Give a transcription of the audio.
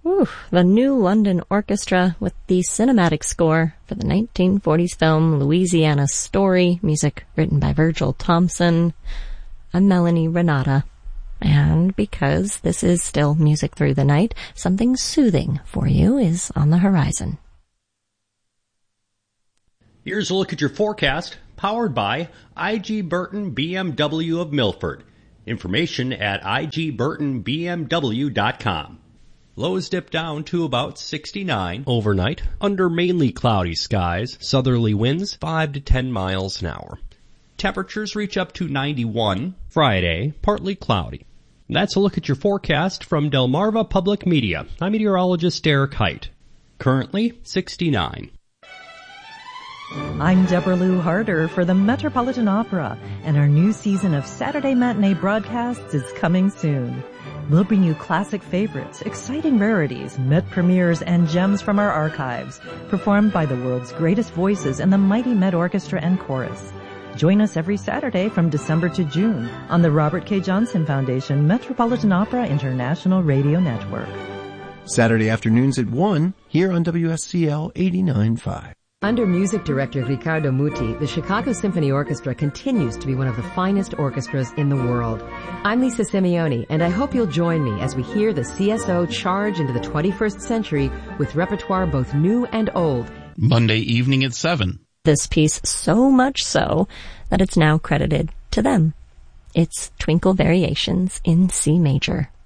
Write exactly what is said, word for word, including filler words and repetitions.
Oof, the New London Orchestra with the cinematic score for the nineteen forties film Louisiana Story, music written by Virgil Thompson. I'm Melanie Renata, and because this is still Music Through the Night, something soothing for you is on the horizon. Here's a look at your forecast, powered by I G Burton B M W of Milford. Information at I G Burton B M W dot com. Lows dip down to about sixty-nine overnight, under mainly cloudy skies, southerly winds five to ten miles an hour. Temperatures reach up to ninety-one, Friday, partly cloudy. That's a look at your forecast from Delmarva Public Media. I'm meteorologist Derek Height. Currently, sixty-nine. I'm Deborah Lou Harder for the Metropolitan Opera, and our new season of Saturday matinee broadcasts is coming soon. We'll bring you classic favorites, exciting rarities, Met premieres, and gems from our archives, performed by the world's greatest voices and the mighty Met Orchestra and Chorus. Join us every Saturday from December to June on the Robert K. Johnson Foundation Metropolitan Opera International Radio Network. Saturday afternoons at one, here on W S C L eighty-nine point five. Under music director Riccardo Muti, the Chicago Symphony Orchestra continues to be one of the finest orchestras in the world. I'm Lisa Simeone, and I hope you'll join me as we hear the C S O charge into the twenty-first century with repertoire both new and old. Monday evening at seven. This piece so much so that it's now credited to them. It's Twinkle Variations in C major.